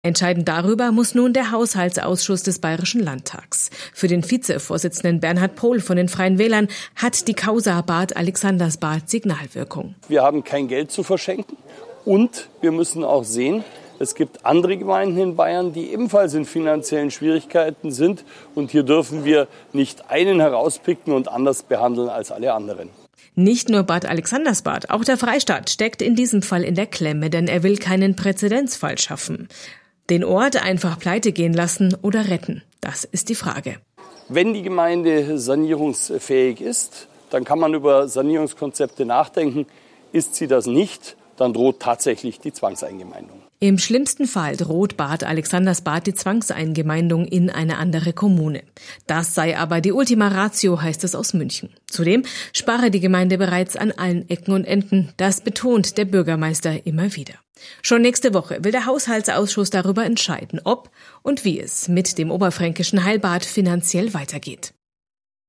Entscheiden darüber muss nun der Haushaltsausschuss des Bayerischen Landtags. Für den Vizevorsitzenden Bernhard Pohl von den Freien Wählern hat die Causa Bad Alexandersbad Signalwirkung. Wir haben kein Geld zu verschenken und wir müssen auch sehen, es gibt andere Gemeinden in Bayern, die ebenfalls in finanziellen Schwierigkeiten sind. Und hier dürfen wir nicht einen herauspicken und anders behandeln als alle anderen. Nicht nur Bad Alexandersbad, auch der Freistaat steckt in diesem Fall in der Klemme, denn er will keinen Präzedenzfall schaffen. Den Ort einfach pleite gehen lassen oder retten, das ist die Frage. Wenn die Gemeinde sanierungsfähig ist, dann kann man über Sanierungskonzepte nachdenken. Ist sie das nicht, dann droht tatsächlich die Zwangseingemeindung. Im schlimmsten Fall droht Bad Alexandersbad die Zwangseingemeindung in eine andere Kommune. Das sei aber die Ultima Ratio, heißt es aus München. Zudem spare die Gemeinde bereits an allen Ecken und Enden. Das betont der Bürgermeister immer wieder. Schon nächste Woche will der Haushaltsausschuss darüber entscheiden, ob und wie es mit dem oberfränkischen Heilbad finanziell weitergeht.